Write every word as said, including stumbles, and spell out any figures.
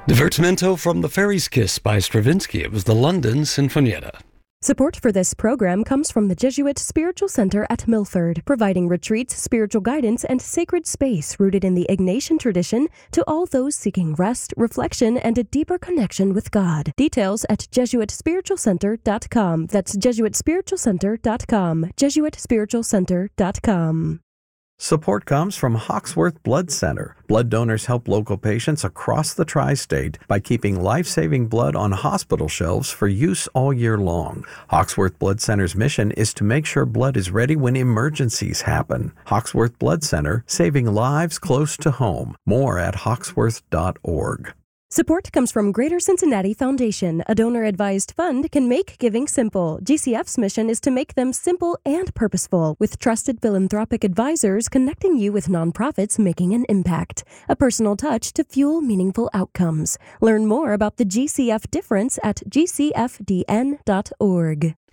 Divertimento from The Fairy's Kiss by Stravinsky. It was the London Sinfonietta. Support for this program comes from the Jesuit Spiritual Center at Milford, providing retreats, spiritual guidance, and sacred space rooted in the Ignatian tradition to all those seeking rest, reflection, and a deeper connection with God. Details at jesuit spiritual center dot com. That's jesuit spiritual center dot com. jesuit spiritual center dot com. Support comes from Hawksworth Blood Center. Blood donors help local patients across the tri-state by keeping life-saving blood on hospital shelves for use all year long. Hawksworth Blood Center's mission is to make sure blood is ready when emergencies happen. Hawksworth Blood Center, saving lives close to home. More at hawksworth dot org. Support comes from Greater Cincinnati Foundation. A donor-advised fund can make giving simple. G C F's mission is to make them simple and purposeful, with trusted philanthropic advisors connecting you with nonprofits making an impact. A personal touch to fuel meaningful outcomes. Learn more about the G C F difference at g c f d n dot org.